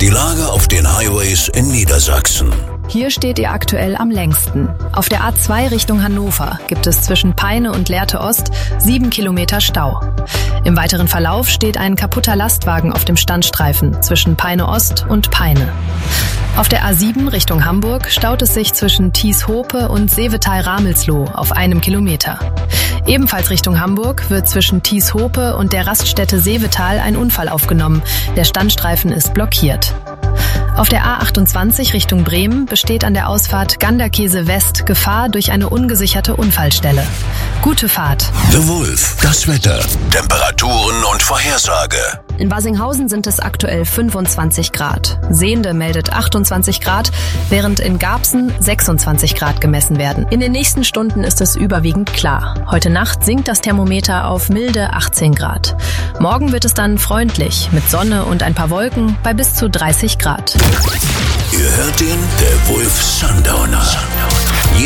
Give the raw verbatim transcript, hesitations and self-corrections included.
Die Lage auf den Highways in Niedersachsen. Hier steht ihr aktuell am längsten. Auf der A zwei Richtung Hannover gibt es zwischen Peine und Lehrte Ost sieben Kilometer Stau. Im weiteren Verlauf steht ein kaputter Lastwagen auf dem Standstreifen zwischen Peine Ost und Peine. Auf der A sieben Richtung Hamburg staut es sich zwischen Thies-Hope und Seevetal-Ramelsloh auf einem Kilometer. Ebenfalls Richtung Hamburg wird zwischen Thies-Hope und der Raststätte Seevetal ein Unfall aufgenommen. Der Standstreifen ist blockiert. Auf der A achtundzwanzig Richtung Bremen besteht an der Ausfahrt Ganderkese West Gefahr durch eine ungesicherte Unfallstelle. Gute Fahrt. The Wolf, das Wetter, Temperaturen und Vorhersage. In Barsinghausen sind es aktuell fünfundzwanzig Grad. Sehnde meldet achtundzwanzig Grad, während in Garbsen sechsundzwanzig Grad gemessen werden. In den nächsten Stunden ist es überwiegend klar. Heute Nacht sinkt das Thermometer auf milde achtzehn Grad. Morgen wird es dann freundlich, mit Sonne und ein paar Wolken bei bis zu dreißig Grad. Ihr hört den The Wolf Sundowner.